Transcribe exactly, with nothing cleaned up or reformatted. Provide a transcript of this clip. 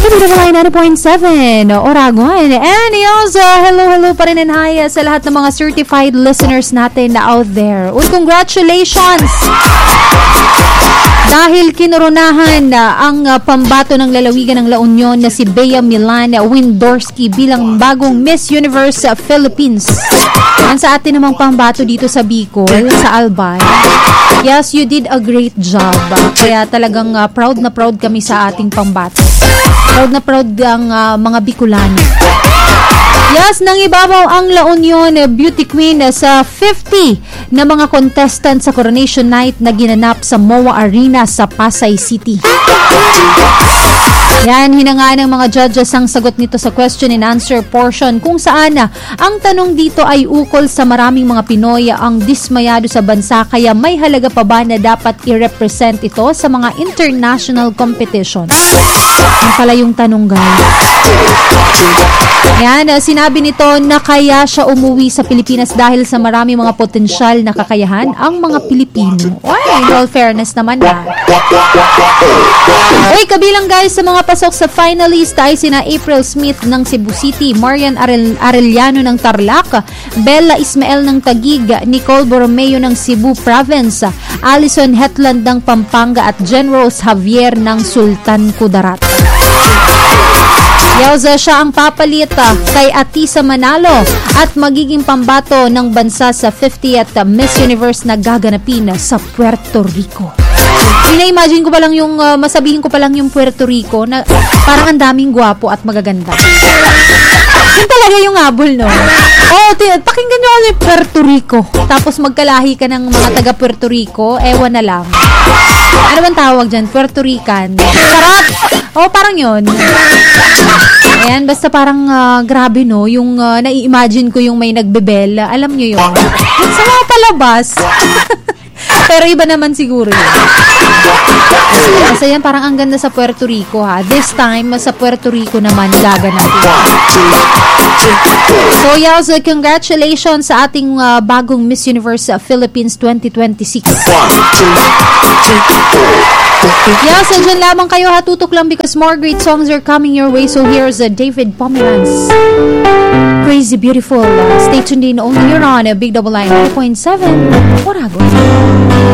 ninety point seven Oragon. And also, hello, hello pa rin and hi sa lahat ng mga certified listeners natin na out there. Uy, congratulations! Dahil kinoronahan uh, ang uh, pambato ng lalawigan ng La Union na si Bea Milan Windorsky bilang bagong Miss Universe uh, Philippines. Ang sa atin namang pambato dito sa Bicol, sa Albay. Yes, you did a great job. Uh, kaya talagang uh, proud na proud kami sa ating pambato. Proud na proud ang uh, mga Bicolano. Yes, nang ibabaw ang La Union Beauty Queen sa fifty na mga contestant sa Coronation Night na ginanap sa M O A Arena sa Pasay City. Yan, hinangaan ng mga judges ang sagot nito sa question and answer portion kung saan na ang tanong dito ay ukol sa maraming mga Pinoy ang dismayado sa bansa kaya may halaga pa ba na dapat i-represent ito sa mga international competition. Yan pala yung tanong, guys. Yan, sinabi nito na kaya siya umuwi sa Pilipinas dahil sa marami mga potensyal na kakayahan ang mga Pilipino. Ay, in all fairness naman na. Uy, kabilang guys sa mga pasok sa finalist ay sina April Smith ng Cebu City, Marian Arel- Arellano ng Tarlac, Bella Ismael ng Taguig, Nicole Borromeo ng Cebu Province, Alison Hetland ng Pampanga at Jen Rose Javier ng Sultan Kudarat. Yauza siya ang papalit kay Atisa Manalo at magiging pambato ng bansa sa fiftieth Miss Universe na gaganapin sa Puerto Rico. Ina-imagine ko pa lang yung, uh, masabihin ko pa lang yung Puerto Rico na parang ang daming gwapo at magaganda. Yun talaga yung habol, no? Oo, t- pakinggan nyo yung Puerto Rico. Tapos magkalahi ka ng mga taga Puerto Rico, ewan na lang. Ano bang tawag dyan? Puerto Rican. Sarap! Oo, parang yun. Ayan, basta parang uh, grabe, no? Yung uh, nai-imagine ko yung may nagbebel. Alam nyo yun? Sa mga palabas. Pero iba naman siguro yun. Kasi yan, parang ang ganda sa Puerto Rico, ha? This time, sa Puerto Rico naman gaganapin. So, yeah, so congratulations sa ating uh, bagong Miss Universe uh, Philippines twenty twenty-six. Yeah, so dyan lamang kayo, ha? Tutok lang because more great songs are coming your way. So, here's uh, David Pomeranz. Crazy Beautiful. Uh, stay tuned in only here on uh, Big Double Line ninety point seven. Oragon.